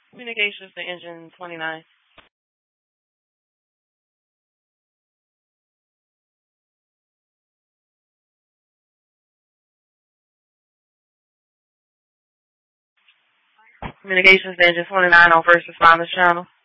Communications to engine 29. Communications to engine 29 on First Responders Channel.